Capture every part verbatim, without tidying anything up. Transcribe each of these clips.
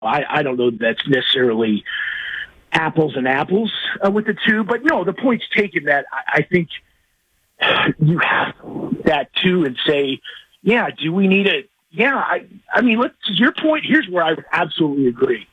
I, I don't know that that's necessarily apples and apples uh, with the two, but no, the point's taken that I, I think you have that too and say, yeah, do we need a, yeah, I, I mean, let's, to your point, here's where I would absolutely agree.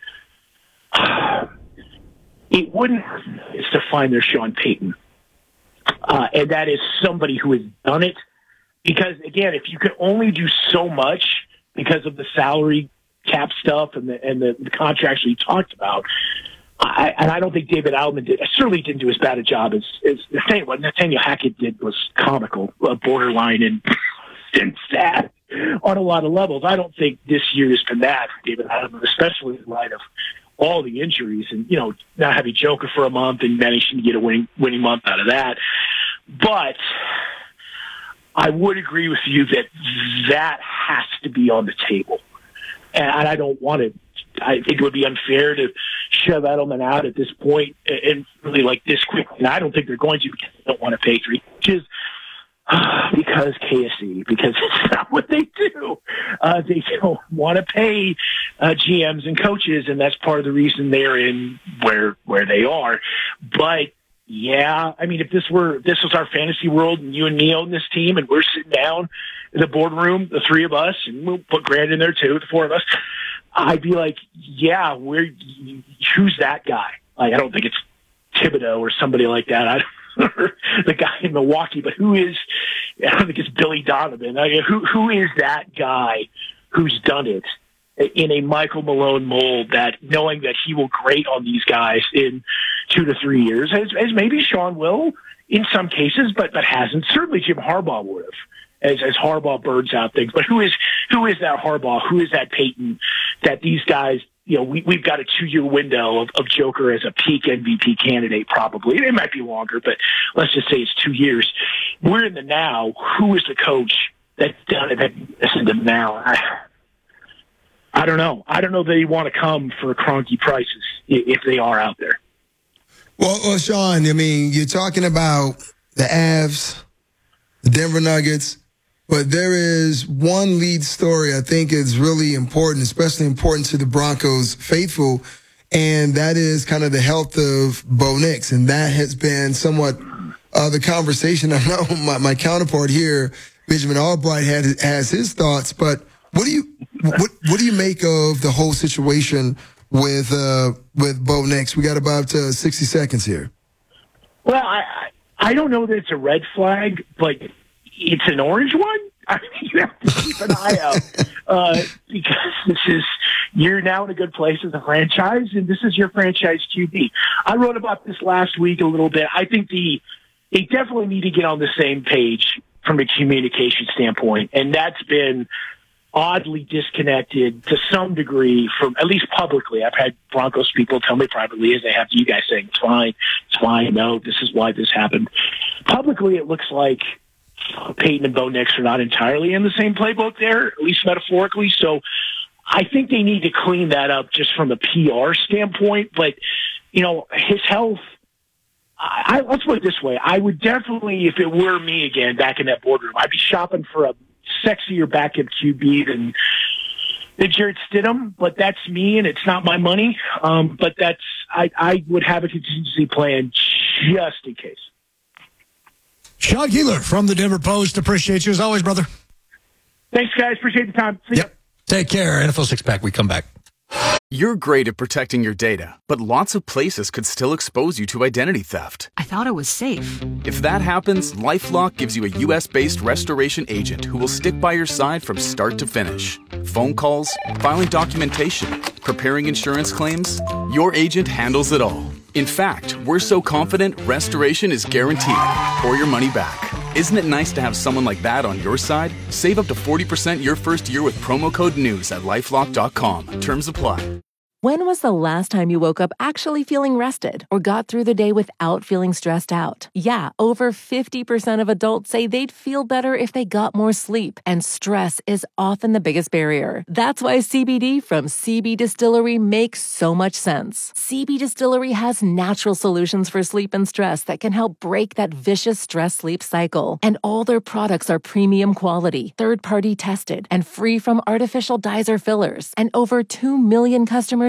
It wouldn't is to find their Sean Payton. Uh, and that is somebody who has done it. Because, again, if you can only do so much because of the salary cap stuff and the, and the, the contracts we talked about, I, and I don't think David Adelman did, certainly didn't do as bad a job as, as Nathaniel, what Nathaniel Hackett did was comical, uh, borderline and, and sad on a lot of levels. I don't think this year has been that for David Adelman, especially in light of all the injuries and, you know, not having Joker for a month and managing to get a winning, winning month out of that. But I would agree with you that that has to be on the table. And I don't want to, I think it would be unfair to shove Edelman out at this point and really like this quickly. And I don't think they're going to because they don't want to pay three pitches. Because K S E, because it's not what they do. Uh, they don't want to pay uh, G Ms and coaches, and that's part of the reason they're in where where they are. But yeah, I mean, if this were this was our fantasy world, and you and me own this team, and we're sitting down in the boardroom, the three of us, and we'll put Grant in there too, the four of us, I'd be like, yeah, we're who's that guy? Like, I don't think it's Thibodeau or somebody like that. I the guy in Milwaukee, but who is, I don't think it's Billy Donovan. I mean, who, who is that guy who's done it in a Michael Malone mold that knowing that he will grate on these guys in two to three years as, as maybe Sean will in some cases, but, but hasn't. Certainly Jim Harbaugh would have as, as Harbaugh birds out things, but who is, who is that Harbaugh? Who is that Peyton that these guys, you know, we, we've got a two-year window of, of Joker as a peak M V P candidate, probably. It might be longer, but let's just say it's two years. We're in the now. Who is the coach that's done it? That listen to now. I, I don't know. I don't know that they want to come for Kroenke prices if they are out there. Well, well, Sean, I mean, you're talking about the Avs, the Denver Nuggets, but there is one lead story I think is really important, especially important to the Broncos faithful, and that is kind of the health of Bo Nix. And that has been somewhat uh, the conversation. I know my, my counterpart here, Benjamin Albright, had, has his thoughts, but what do you what what do you make of the whole situation with uh, with Bo Nix? We got about uh, sixty seconds here. Well, I I don't know that it's a red flag, but it's an orange one. I mean, you have to keep an eye out uh, because this is you're now in a good place as a franchise, and this is your franchise Q B. I wrote about this last week a little bit. I think the they definitely need to get on the same page from a communication standpoint, and that's been oddly disconnected to some degree from, at least publicly. I've had Broncos people tell me privately, as they have to you guys, saying it's fine, it's fine, no, this is why this happened. Publicly, it looks like Peyton and Bo Nix are not entirely in the same playbook there, at least metaphorically. So I think they need to clean that up just from a P R standpoint. But, you know, his health, I, I, let's put it this way. I would definitely, if it were me again back in that boardroom, I'd be shopping for a sexier backup Q B than, than Jarrett Stidham, but that's me and it's not my money. Um, but that's, I, I would have a contingency plan just in case. Sean Keeler from the Denver Post. Appreciate you as always, brother. Thanks, guys. Appreciate the time. See yep. ya. Take care. N F L Six Pack. We come back. You're great at protecting your data, but lots of places could still expose you to identity theft. I thought it was safe. If that happens, LifeLock gives you a U S based restoration agent who will stick by your side from start to finish. Phone calls, filing documentation, preparing insurance claims. Your agent handles it all. In fact, we're so confident restoration is guaranteed or your money back. Isn't it nice to have someone like that on your side? Save up to forty percent your first year with promo code NEWS at LifeLock dot com. Terms apply. When was the last time you woke up actually feeling rested or got through the day without feeling stressed out? Yeah, over fifty percent of adults say they'd feel better if they got more sleep, and stress is often the biggest barrier. That's why C B D from C B Distillery makes so much sense. C B Distillery has natural solutions for sleep and stress that can help break that vicious stress-sleep cycle. And all their products are premium quality, third-party tested, and free from artificial dyes or fillers. And over two million customers